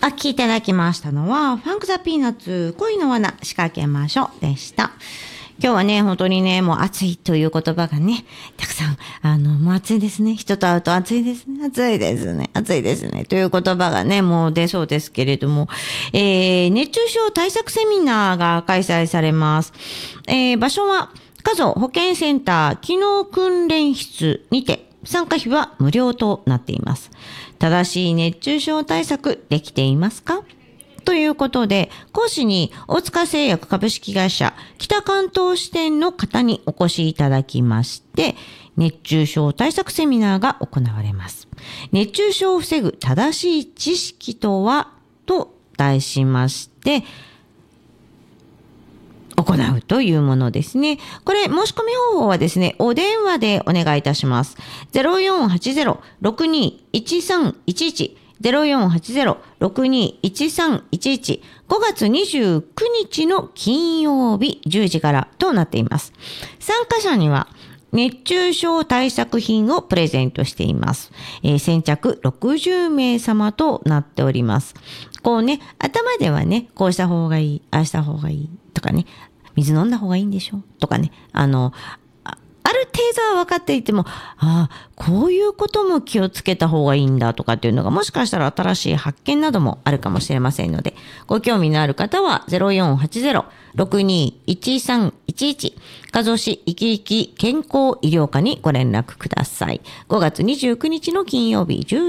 お聴きいただきましたのは、ファンクザピーナッツ、恋の罠仕掛けましょうでした。今日はね、本当にね、もう暑いという言葉がね、たくさん、もう暑いですね。人と会うと暑いですね。暑いですね。暑いですね。という言葉がね、もう出そうですけれども、熱中症対策セミナーが開催されます。場所は、加須保健センター機能訓練室にて、参加費は無料となっています。正しい熱中症対策できていますか？ということで、講師に大塚製薬株式会社北関東支店の方にお越しいただきまして、熱中症対策セミナーが行われます。熱中症を防ぐ正しい知識とはと題しまして、行うというものですね。これ、申し込み方法はですね、お電話でお願いいたします。0480-621311 0480-621311 5月29日の金曜日10時からとなっています。参加者には熱中症対策品をプレゼントしています。先着60名様となっております。こうね、頭ではね、こうした方がいい、ああした方がいいとかね、水飲んだ方がいいんでしょとかね、ある程度は分かっていても、こういうことも気をつけた方がいいんだとかっていうのがもしかしたら新しい発見などもあるかもしれませんので、ご興味のある方は 0480-621311 加須市いきいき健康医療課にご連絡ください。5月29日の金曜日10